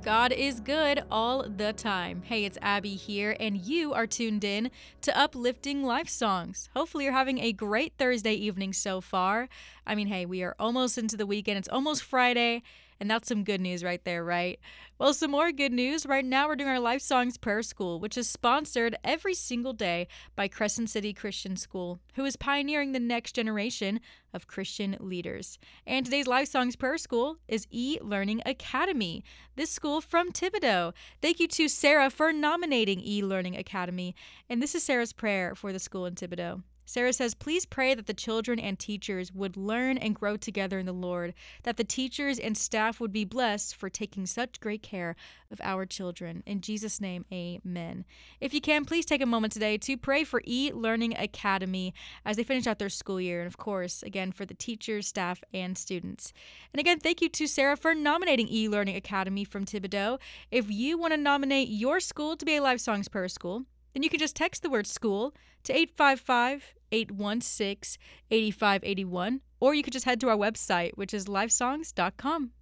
God is good all the time. Hey, it's Abby here, and you are tuned in to Uplifting Life Songs. Hopefully, you're having a great Thursday evening so far. I mean, hey, we are almost into the weekend. It's almost Friday, and that's some good news right there, right? Well, some more good news. Right now, we're doing our Life Songs Prayer School, which is sponsored every single day by Crescent City Christian School, who is pioneering the next generation of Christian leaders. And today's Life Songs Prayer School is E-Learning Academy. This school from Thibodaux. Thank you to Sarah for nominating E-Learning Academy. And this is Sarah's prayer for the school in Thibodaux. Sarah says, please pray that the children and teachers would learn and grow together in the Lord, that the teachers and staff would be blessed for taking such great care of our children. In Jesus' name, amen. If you can, please take a moment today to pray for E-Learning Academy as they finish out their school year. And of course, again, for the teachers, staff, and students. And again, thank you to Sarah for nominating E-Learning Academy from Thibodaux. If you want to nominate your school to be a Life Songs Prayer School, then you can just text the word school to 855-816-8581, or you could just head to our website, which is lifesongs.com.